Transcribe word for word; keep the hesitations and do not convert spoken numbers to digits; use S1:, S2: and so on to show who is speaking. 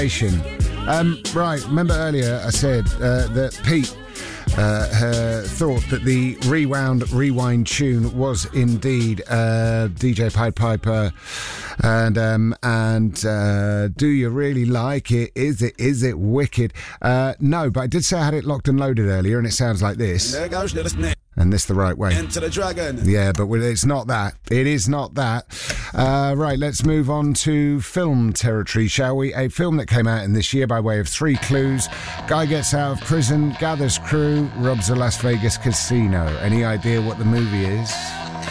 S1: Um, right, remember earlier I said uh, that Pete uh, uh, thought that the Rewound Rewind tune was indeed uh, D J Pied Piper, and um, and uh, do you really like it? Is it is it wicked? Uh, no, but I did say I had it locked and loaded earlier, and it sounds like this. And this the right way.
S2: Enter the Dragon.
S1: Yeah, but it's not that. It is not that. Uh, right, let's move on to film territory, shall we? A film that came out in this year by way of three clues. Guy gets out of prison, gathers crew, robs a Las Vegas casino. Any idea what the movie is?